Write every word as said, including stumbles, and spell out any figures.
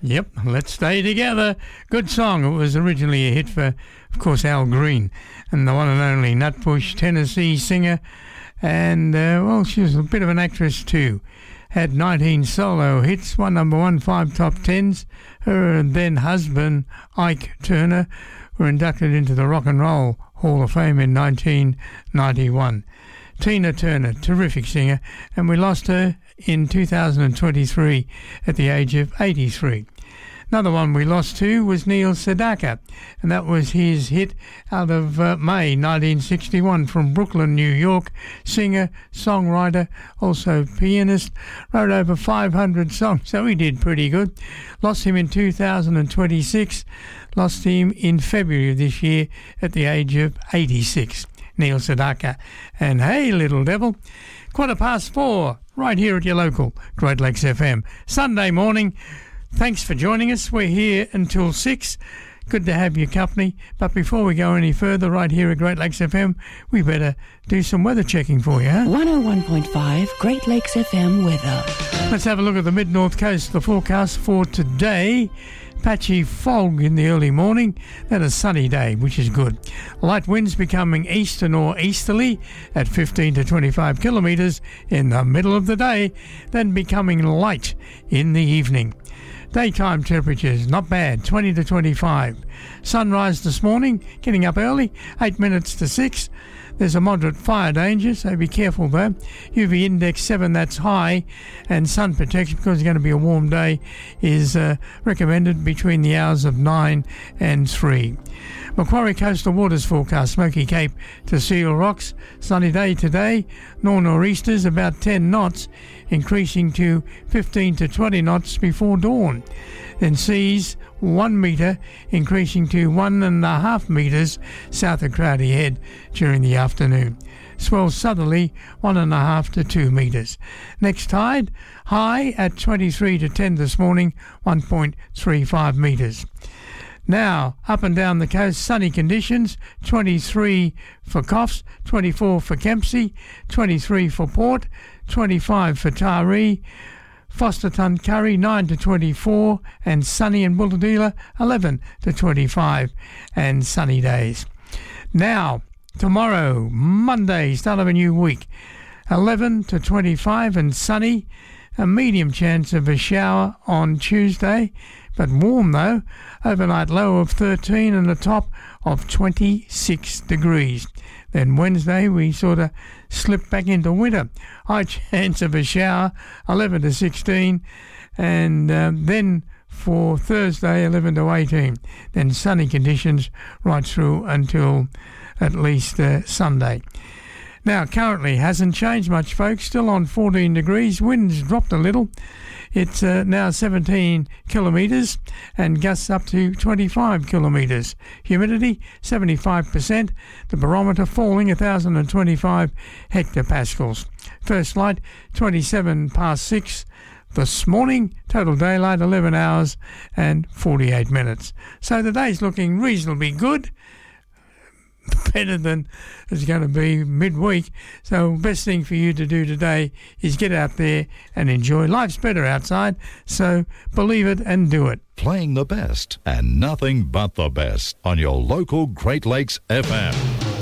Yep, Let's Stay Together. Good song. It was originally a hit for, of course, Al Green and the one and only Nutbush, Tennessee singer. And, uh, well, she was a bit of an actress too. Had nineteen solo hits, one number one, five top tens. Her and then husband, Ike Turner, were inducted into the Rock and Roll Hall of Fame in nineteen ninety-one. Tina Turner, terrific singer, and we lost her in two thousand twenty-three at the age of eighty-three. Another one we lost to was Neil Sedaka, and that was his hit out of uh, May nineteen sixty-one from Brooklyn, New York. Singer, songwriter, also pianist, wrote over five hundred songs, so he did pretty good. Lost him in two thousand twenty-six, lost him in February of this year at the age of eighty-six. Neil Sedaka. And hey, little devil, quarter past four, right here at your local Great Lakes F M. Sunday morning. Thanks for joining us. We're here until six. Good to have your company. But before we go any further, right here at Great Lakes F M, we better do some weather checking for you, huh? one oh one point five Great Lakes F M weather. Let's have a look at the mid-north coast. The forecast for today: patchy fog in the early morning, then a sunny day, which is good. Light winds becoming eastern or easterly at fifteen to twenty-five kilometres in the middle of the day, then becoming light in the evening. Daytime temperatures, not bad, twenty to twenty-five. Sunrise this morning, getting up early, eight minutes to six. There's a moderate fire danger, so be careful though. U V index seven, that's high, and sun protection, because it's going to be a warm day, is uh, recommended between the hours of nine and three. Macquarie Coastal Waters forecast: Smoky Cape to Seal Rocks, sunny day today, nor-nor'easters about ten knots, increasing to fifteen to twenty knots before dawn. Then seas one metre, increasing to one and a half metres south of Crowdy Head during the afternoon. Swell southerly one and a half to two metres. Next tide, high at twenty-three to ten this morning, one point three five metres. Now, up and down the coast, sunny conditions, twenty-three for Coffs, twenty-four for Kempsey, twenty-three for Port, twenty-five for Taree, Foster Tuncurry nine to twenty-four, and sunny in Bulahdelah eleven to twenty-five, and sunny days. Now, tomorrow, Monday, start of a new week, eleven to twenty-five and sunny, a medium chance of a shower on Tuesday, but warm though, overnight low of thirteen and a top of twenty-six degrees. Then Wednesday we sort of slip back into winter. High chance of a shower, eleven to sixteen, and um, then for Thursday, eleven to eighteen. Then sunny conditions right through until at least uh, Sunday. Now, currently hasn't changed much, folks. Still on fourteen degrees. Wind's dropped a little. It's uh, now seventeen kilometres and gusts up to twenty-five kilometres. Humidity, seventy-five percent. The barometer falling one thousand twenty-five hectopascals. First light, twenty-seven past six. This morning, total daylight, eleven hours and forty-eight minutes. So the day's looking reasonably good. Better than it's going to be midweek. So best thing for you to do today is get out there and enjoy. Life's better outside, so believe it and do it. Playing the best and nothing but the best on your local Great Lakes F M.